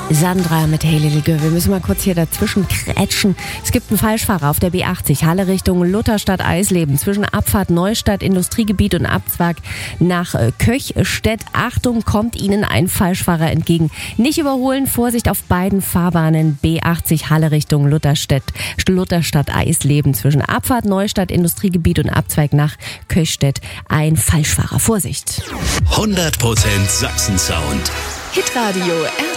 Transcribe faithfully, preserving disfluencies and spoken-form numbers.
Sandra mit Hey Little Girl. Wir müssen mal kurz hier dazwischen krätschen. Es gibt einen Falschfahrer auf der B achtzig, Halle Richtung Lutherstadt Eisleben. Zwischen Abfahrt Neustadt Industriegebiet und Abzweig nach äh, Köchstedt. Achtung, kommt Ihnen ein Falschfahrer entgegen. Nicht überholen, Vorsicht auf beiden Fahrbahnen. B achtzig Halle Richtung Lutherstadt, Lutherstadt Eisleben. Zwischen Abfahrt Neustadt Industriegebiet und Abzweig nach Köchstedt. Ein Falschfahrer. Vorsicht. hundert Prozent Sachsen-Sound. Hitradio R